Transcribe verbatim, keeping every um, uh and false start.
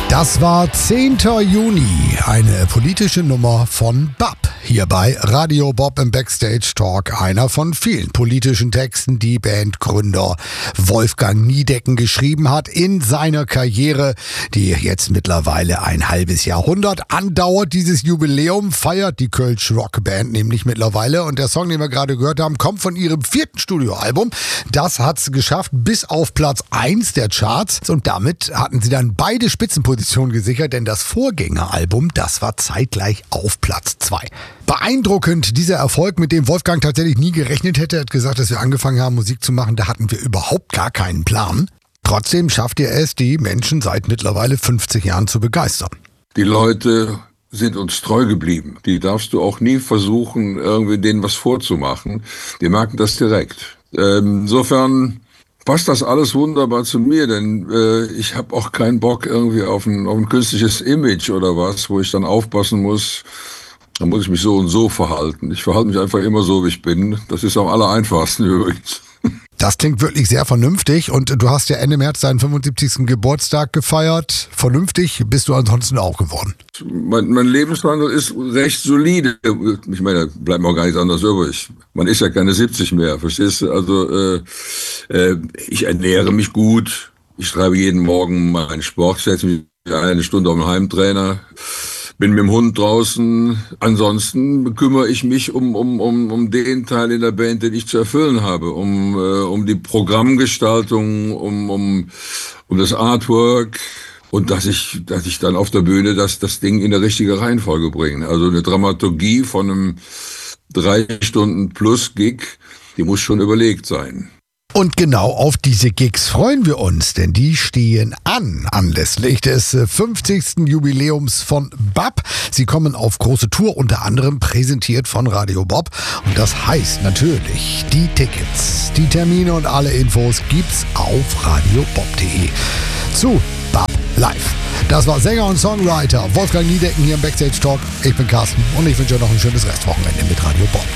Das war zehnter Juni, eine politische Nummer von Bab. Hier bei Radio Bob im Backstage Talk, einer von vielen politischen Texten, die Bandgründer Wolfgang Niedecken geschrieben hat in seiner Karriere, die jetzt mittlerweile ein halbes Jahrhundert andauert. Dieses Jubiläum feiert die Kölsch Rockband nämlich mittlerweile, und der Song, den wir gerade gehört haben, kommt von ihrem vierten Studioalbum. Das hat's geschafft bis auf Platz eins der Charts, und damit hatten sie dann beide Spitzenpositionen gesichert, denn das Vorgängeralbum, das war zeitgleich auf Platz zwei. Beeindruckend, dieser Erfolg, mit dem Wolfgang tatsächlich nie gerechnet hätte. Er hat gesagt, dass wir angefangen haben, Musik zu machen, da hatten wir überhaupt gar keinen Plan. Trotzdem schafft ihr es, die Menschen seit mittlerweile fünfzig Jahren zu begeistern. Die Leute sind uns treu geblieben. Die darfst du auch nie versuchen, irgendwie denen was vorzumachen. Die merken das direkt. Ähm, insofern passt das alles wunderbar zu mir, denn äh, ich habe auch keinen Bock irgendwie auf ein, auf ein künstliches Image oder was, wo ich dann aufpassen muss, da muss ich mich so und so verhalten. Ich verhalte mich einfach immer so, wie ich bin. Das ist am aller einfachsten übrigens. Das klingt wirklich sehr vernünftig, und du hast ja Ende März deinen fünfundsiebzigsten Geburtstag gefeiert. Vernünftig bist du ansonsten auch geworden. Mein, mein Lebenswandel ist recht solide. Ich meine, da bleibt mir auch gar nichts anderes übrig. Man ist ja keine siebzig mehr, verstehst du? Also äh, äh, ich ernähre mich gut. Ich treibe jeden Morgen meinen Sport, setze mich eine Stunde auf den Heimtrainer. Bin mit dem Hund draußen. Ansonsten kümmere ich mich um, um, um, um den Teil in der Band, den ich zu erfüllen habe. Um, äh, um die Programmgestaltung, um, um, um das Artwork. Und dass ich, dass ich dann auf der Bühne das, das Ding in der richtige Reihenfolge bringe. Also eine Dramaturgie von einem drei Stunden plus Gig, die muss schon überlegt sein. Und genau auf diese Gigs freuen wir uns, denn die stehen an, anlässlich des fünfzigsten Jubiläums von Bab. Sie kommen auf große Tour, unter anderem präsentiert von Radio Bob. Und das heißt natürlich, die Tickets, die Termine und alle Infos gibt's auf radio bob punkt de zu Bab Live. Das war Sänger und Songwriter Wolfgang Niedecken hier im Backstage Talk. Ich bin Carsten und ich wünsche euch noch ein schönes Restwochenende mit Radio Bob.